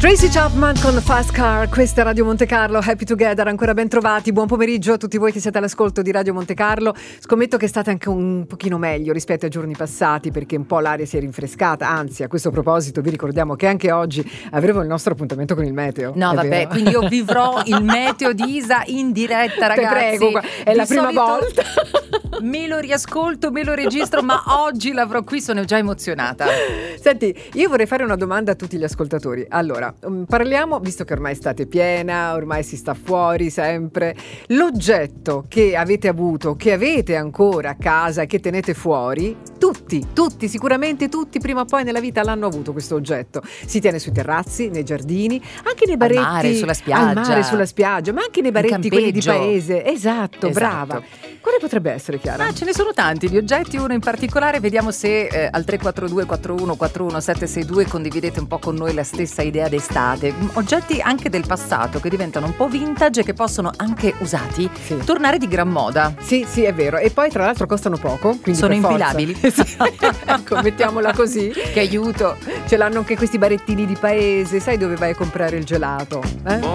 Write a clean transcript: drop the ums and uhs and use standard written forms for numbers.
Tracy Chapman con Fast Car, questa è Radio Monte Carlo, Happy Together, ancora ben trovati, buon pomeriggio a tutti voi che siete all'ascolto di Radio Monte Carlo. Scommetto che state anche un pochino meglio rispetto ai giorni passati perché un po' l'aria si è rinfrescata, anzi a questo proposito vi ricordiamo che anche oggi avremo il nostro appuntamento con il meteo. No vabbè, vero? Quindi io vivrò il meteo di Isa in diretta, ragazzi. Te prego, è la prima volta. Me lo riascolto, me lo registro, ma oggi l'avrò qui, sono già emozionata. Senti, io vorrei fare una domanda a tutti gli ascoltatori. Allora, parliamo, visto che ormai estate piena, ormai si sta fuori sempre, l'oggetto che avete avuto, che avete ancora a casa e che tenete fuori, tutti, sicuramente tutti prima o poi nella vita l'hanno avuto questo oggetto. Si tiene sui terrazzi, nei giardini, anche nei baretti. Al mare, sulla spiaggia. Al mare, sulla spiaggia, ma anche nei baretti quelli di paese. Esatto, brava. Quale potrebbe essere, Chiara? Ce ne sono tanti di oggetti, uno in particolare, vediamo se al 342 41 41 762 condividete un po' con noi la stessa idea d'estate. Oggetti anche del passato che diventano un po' vintage e che possono anche usati tornare di gran moda. Sì, è vero. E poi tra l'altro costano poco, quindi sono infilabili. Ecco, mettiamola così. Che aiuto. Ce l'hanno anche questi barettini di paese, sai dove vai a comprare il gelato?